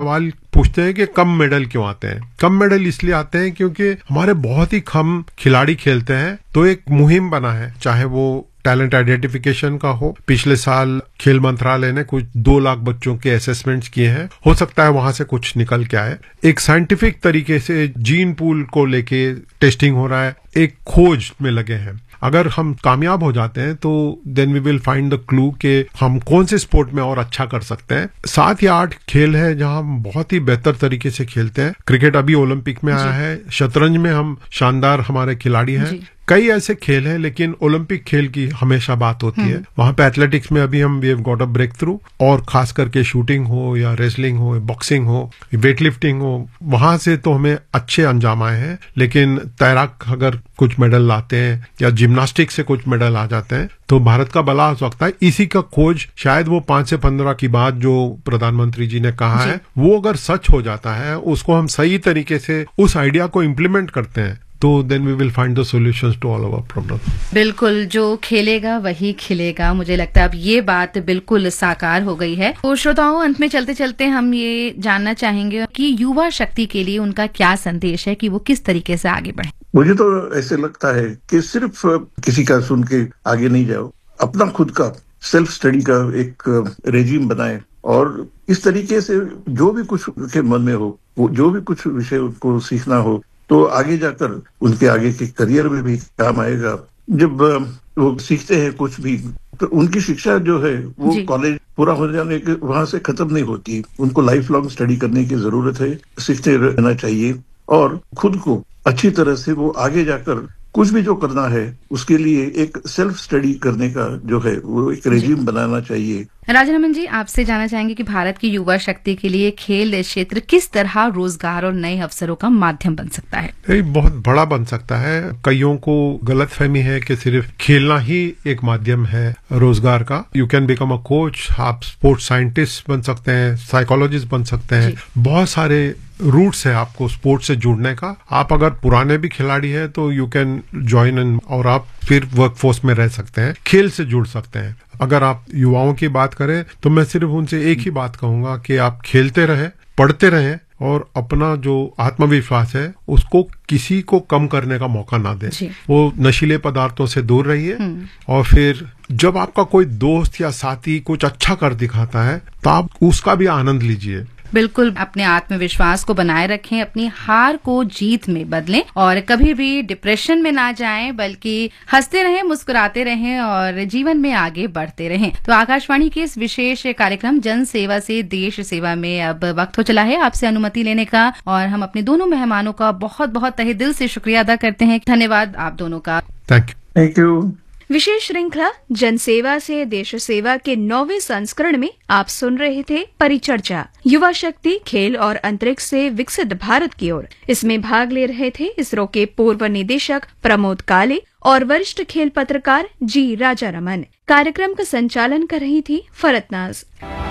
सवाल पूछते हैं कि कम मेडल क्यों आते हैं। कम मेडल इसलिए आते हैं क्योंकि हमारे बहुत ही कम खिलाड़ी खेलते हैं। तो एक मुहिम बना है, चाहे वो टैलेंट आइडेंटिफिकेशन का हो। पिछले साल खेल मंत्रालय ने कुछ 2 लाख बच्चों के असेसमेंट्स किए हैं। हो सकता है वहां से कुछ निकल के आए। एक साइंटिफिक तरीके से जीन पूल को लेके टेस्टिंग हो रहा है, एक खोज में लगे हैं। अगर हम कामयाब हो जाते हैं तो then we will find the clue कि हम कौन से स्पोर्ट में और अच्छा कर सकते हैं। 7 या 8 खेल है जहां हम बहुत ही बेहतर तरीके से खेलते हैं। क्रिकेट अभी ओलंपिक में आया है, शतरंज में हम शानदार हमारे खिलाड़ी हैं। कई ऐसे खेल हैं, लेकिन ओलंपिक खेल की हमेशा बात होती है। वहां पे एथलेटिक्स में अभी हम we have got a break through, और खास करके शूटिंग हो या रेसलिंग हो, बॉक्सिंग हो, वेट लिफ्टिंग हो, वहां से तो हमें अच्छे अंजाम आए हैं। लेकिन तैराक अगर कुछ मेडल लाते हैं या जिम्नास्टिक से कुछ मेडल आ जाते हैं तो भारत का भला हो सकता है। इसी का खोज शायद वो 5 से 15 की बात जो प्रधानमंत्री जी ने कहा है वो अगर सच हो जाता है, उसको हम सही तरीके से उस आइडिया को इम्प्लीमेंट करते हैं तो then we will find the solutions to all our problems. बिल्कुल, जो खेलेगा वही खिलेगा। मुझे लगता है अब ये बात बिल्कुल साकार हो गई है। तो श्रोताओं, अंत में चलते चलते हम ये जानना चाहेंगे कि युवा शक्ति के लिए उनका क्या संदेश है कि वो किस तरीके से आगे बढ़े। मुझे तो ऐसे लगता है कि सिर्फ किसी का सुन के आगे नहीं जाओ, अपना खुद का सेल्फ स्टडी का एक रेजिम बनाए और इस तरीके से जो भी कुछ उनके मन में हो, वो जो भी कुछ विषय उनको सीखना हो तो आगे जाकर उनके आगे के करियर में भी काम आएगा। जब वो सीखते हैं कुछ भी तो उनकी शिक्षा जो है वो कॉलेज पूरा हो जाने के वहां से खत्म नहीं होती। उनको लाइफ लॉन्ग स्टडी करने की जरूरत है, सीखते रहना चाहिए और खुद को अच्छी तरह से वो आगे जाकर कुछ भी जो करना है उसके लिए एक सेल्फ स्टडी करने का जो है वो एक रेजिम बनाना चाहिए। राजनमन जी, आपसे जानना चाहेंगे कि भारत की युवा शक्ति के लिए खेल क्षेत्र किस तरह रोजगार और नए अवसरों का माध्यम बन सकता है? ये बहुत बड़ा बन सकता है। कईयों को गलतफहमी है कि सिर्फ खेलना ही एक माध्यम है रोजगार का। You can become a coach, आप स्पोर्ट्स साइंटिस्ट बन सकते हैं, साइकोलॉजिस्ट बन सकते हैं। बहुत सारे रूट्स है आपको स्पोर्ट्स से जुड़ने का। आप अगर पुराने भी खिलाड़ी हैं तो यू कैन ज्वाइन इन और आप फिर वर्कफोर्स में रह सकते हैं, खेल से जुड़ सकते हैं। अगर आप युवाओं की बात करें तो मैं सिर्फ उनसे एक ही बात कहूंगा कि आप खेलते रहें, पढ़ते रहें और अपना जो आत्मविश्वास है उसको किसी को कम करने का मौका ना दें। वो नशीले पदार्थों से दूर रहिए और फिर जब आपका कोई दोस्त या साथी कुछ अच्छा कर दिखाता है तो आप उसका भी आनंद लीजिए। बिल्कुल, अपने आत्मविश्वास को बनाए रखें, अपनी हार को जीत में बदलें और कभी भी डिप्रेशन में ना जाएं, बल्कि हंसते रहें, मुस्कुराते रहें और जीवन में आगे बढ़ते रहें। तो आकाशवाणी के इस विशेष कार्यक्रम जन सेवा से देश सेवा में अब वक्त हो चला है आपसे अनुमति लेने का और हम अपने दोनों मेहमानों का बहुत बहुत तहे दिल से शुक्रिया अदा करते हैं। धन्यवाद आप दोनों का। Thank you. विशेष श्रृंखला जनसेवा से देश सेवा के 9वें संस्करण में आप सुन रहे थे परिचर्चा, युवा शक्ति खेल और अंतरिक्ष से विकसित भारत की ओर। इसमें भाग ले रहे थे इसरो के पूर्व निदेशक प्रमोद काले और वरिष्ठ खेल पत्रकार जी राजा रमन। कार्यक्रम का संचालन कर रही थी फरत नाज।